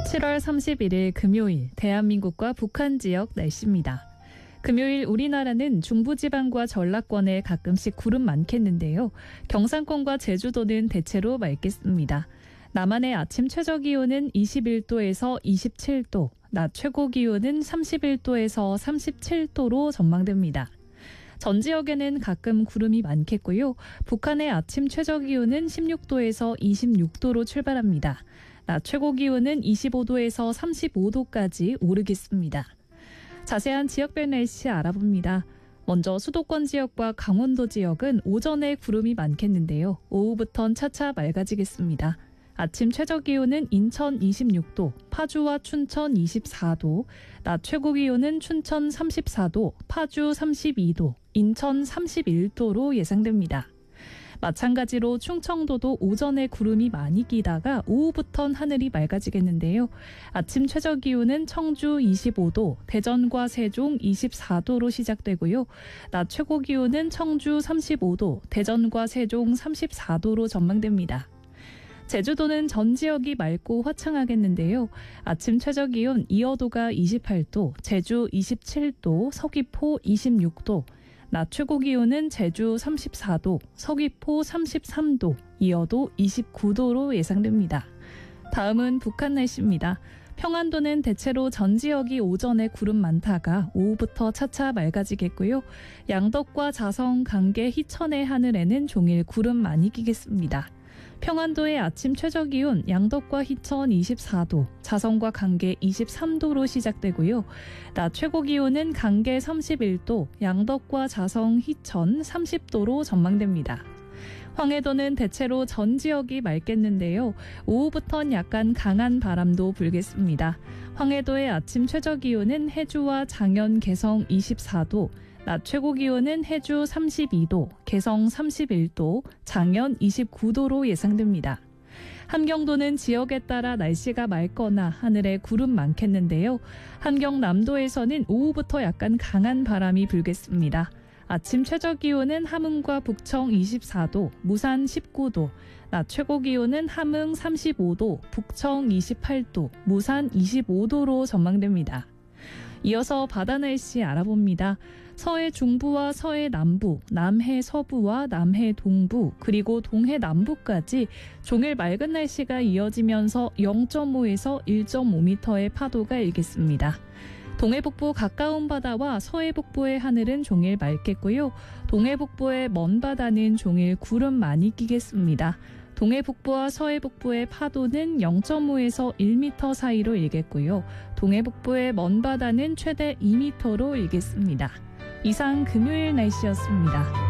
7월 31일 금요일 대한민국과 북한 지역 날씨입니다. 금요일 우리나라는 중부지방과 전라권에 가끔씩 구름 많겠는데요. 경상권과 제주도는 대체로 맑겠습니다. 남한의 아침 최저기온은 21도에서 27도, 낮 최고기온은 31도에서 37도로 전망됩니다. 전 지역에는 가끔 구름이 많겠고요. 북한의 아침 최저기온은 16도에서 26도로 출발합니다. 낮 최고기온은 25도에서 35도까지 오르겠습니다. 자세한 지역별 날씨 알아봅니다. 먼저 수도권 지역과 강원도 지역은 오전에 구름이 많겠는데요. 오후부턴 차차 맑아지겠습니다. 아침 최저기온은 인천 26도, 파주와 춘천 24도, 낮 최고기온은 춘천 34도, 파주 32도, 인천 31도로 예상됩니다. 마찬가지로 충청도도 오전에 구름이 많이 끼다가 오후부턴 하늘이 맑아지겠는데요. 아침 최저기온은 청주 25도, 대전과 세종 24도로 시작되고요. 낮 최고기온은 청주 35도, 대전과 세종 34도로 전망됩니다. 제주도는 전 지역이 맑고 화창하겠는데요. 아침 최저기온 이어도가 28도, 제주 27도, 서귀포 26도, 낮 최고기온은 제주 34도, 서귀포 33도, 이어도 29도로 예상됩니다. 다음은 북한 날씨입니다. 평안도는 대체로 전 지역이 오전에 구름 많다가 오후부터 차차 맑아지겠고요. 양덕과 자성, 강계, 희천의 하늘에는 종일 구름 많이 끼겠습니다. 평안도의 아침 최저기온 양덕과 희천 24도, 자성과 강계 23도로 시작되고요. 낮 최고기온은 강계 31도, 양덕과 자성, 희천 30도로 전망됩니다. 황해도는 대체로 전 지역이 맑겠는데요. 오후부턴 약간 강한 바람도 불겠습니다. 황해도의 아침 최저기온은 해주와 장현, 개성 24도, 낮 최고기온은 해주 32도, 개성 31도, 장현 29도로 예상됩니다. 함경도는 지역에 따라 날씨가 맑거나 하늘에 구름 많겠는데요. 함경남도에서는 오후부터 약간 강한 바람이 불겠습니다. 아침 최저기온은 함흥과 북청 24도, 무산 19도, 낮 최고기온은 함흥 35도, 북청 28도, 무산 25도로 전망됩니다. 이어서 바다 날씨 알아봅니다. 서해 중부와 서해 남부, 남해 서부와 남해 동부, 그리고 동해 남부까지 종일 맑은 날씨가 이어지면서 0.5에서 1.5m의 파도가 일겠습니다. 동해 북부 가까운 바다와 서해 북부의 하늘은 종일 맑겠고요. 동해 북부의 먼 바다는 종일 구름 많이 끼겠습니다. 동해 북부와 서해 북부의 파도는 0.5에서 1m 사이로 일겠고요. 동해 북부의 먼 바다는 최대 2m로 일겠습니다. 이상 금요일 날씨였습니다.